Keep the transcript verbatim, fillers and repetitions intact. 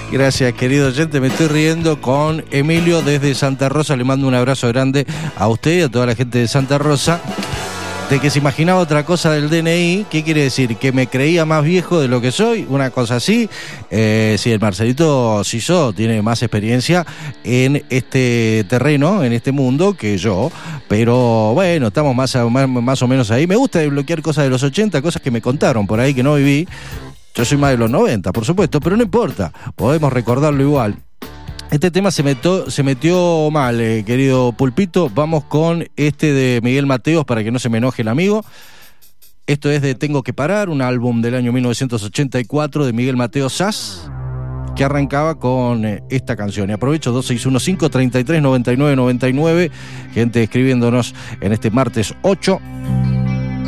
Gracias, querido oyente. Me estoy riendo con Emilio desde Santa Rosa. Le mando un abrazo grande a usted y a toda la gente de Santa Rosa. De que se imaginaba otra cosa del D N I. ¿Qué quiere decir? Que me creía más viejo de lo que soy, una cosa así. Eh, sí, el Marcelito Sisó tiene más experiencia en este terreno, en este mundo, que yo. Pero bueno, estamos más, más, más o menos ahí. Me gusta desbloquear cosas de los ochenta, cosas que me contaron por ahí que no viví. Yo soy más de los noventa, por supuesto, pero no importa, podemos recordarlo igual. Este tema se metió, se metió mal, eh, querido Pulpito. Vamos con este de Miguel Mateos para que no se me enoje el amigo. Esto es de Tengo que parar, un álbum del año mil novecientos ochenta y cuatro de Miguel Mateos Sass, que arrancaba con eh, esta canción. Y aprovecho dos seis uno cinco, treinta y tres, noventa y nueve, noventa y nueve, gente escribiéndonos en este martes ocho.